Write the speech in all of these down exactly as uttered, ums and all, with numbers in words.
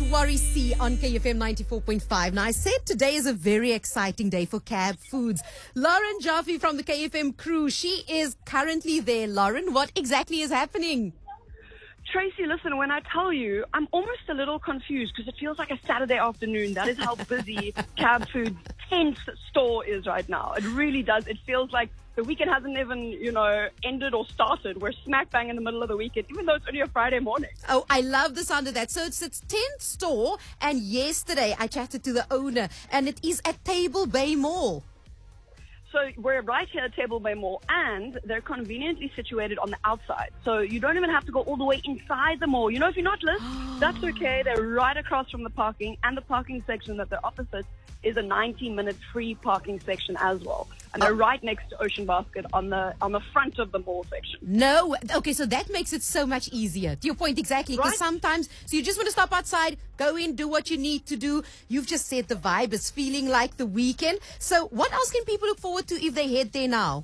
Worry C on K F M ninety-four point five. Now, I said today is a very exciting day for Cab Foods. Lauren Jaffe from the K F M crew, she is currently there. Lauren, what exactly is happening? Tracy, listen, when I tell you, I'm almost a little confused because it feels like a Saturday afternoon. That is how busy Cab Foods' tenth store is right now. It really does. It feels like the weekend hasn't even, you know, ended or started. We're smack bang in the middle of the weekend, even though it's only a Friday morning. Oh, I love the sound of that. So it's its tenth store, and yesterday I chatted to the owner, and it is at Table Bay Mall. So we're right here at Table Bay Mall, and they're conveniently situated on the outside. So you don't even have to go all the way inside the mall. You know, if you're not Liz, that's okay. They're right across from the parking, and the parking section that they're opposite is a ninety minute free parking section as well. And they're right next to Ocean Basket on the on the front of the mall section. No. Okay, so that makes it so much easier. To your point exactly. Because Right. sometimes, so you just want to stop outside, go in, do what you need to do. You've just said the vibe is feeling like the weekend. So what else can people look forward to if they head there now?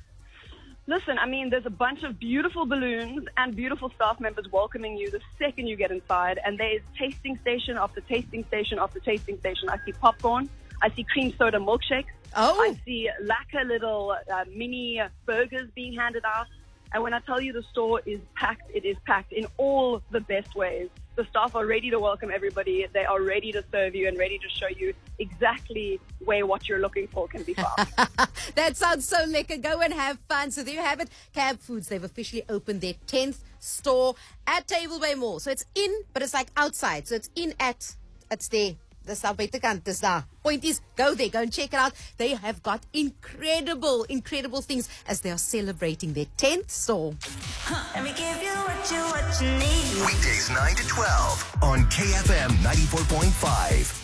Listen, I mean, there's a bunch of beautiful balloons and beautiful staff members welcoming you the second you get inside. And there's tasting station after tasting station after tasting station. I see popcorn. I see cream soda milkshakes. Oh. I see lacquer little uh, mini burgers being handed out. And when I tell you the store is packed, it is packed in all the best ways. The staff are ready to welcome everybody. They are ready to serve you and ready to show you exactly where what you're looking for can be found. That sounds so lekker. Go and have fun. So there you have it. Cab Foods, they've officially opened their tenth store at Table Bay Mall. So it's in, but it's like outside. So it's in at, it's there. Dis daar buitekant, dis daar. Point is, go there, go and check it out. They have got incredible, incredible things as they are celebrating their tenth store. Let me give you what you, what you need. Weekdays nine to twelve on K F M ninety-four point five.